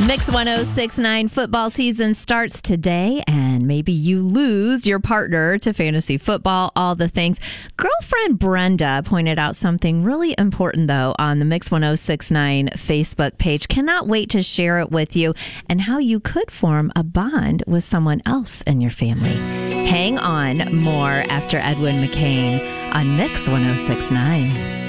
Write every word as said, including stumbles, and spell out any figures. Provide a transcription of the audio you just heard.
Mix one oh six point nine football season starts today, and maybe you lose your partner to fantasy football, all the things. Girlfriend Brenda pointed out something really important, though, on the Mix one oh six point nine Facebook page. Cannot wait to share it with you and how you could form a bond with someone else in your family. Hang on, more after Edwin McCain on Mix one oh six point nine.